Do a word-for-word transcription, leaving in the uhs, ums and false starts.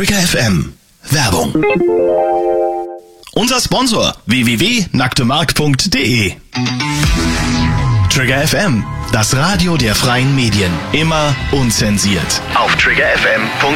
Trigger F M. Werbung. Unser Sponsor w w w punkt nacktemark punkt de. Trigger F M, das Radio der freien Medien. Immer unzensiert. Auf trigger f m punkt de.